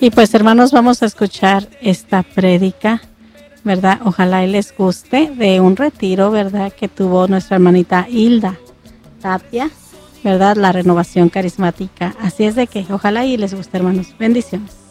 Y pues hermanos, vamos a escuchar esta prédica, ¿verdad? Ojalá y les guste, de un retiro, ¿verdad? Que tuvo nuestra hermanita Hilda Tapia, ¿verdad? La renovación carismática. Así es de que ojalá y les guste, hermanos. Bendiciones.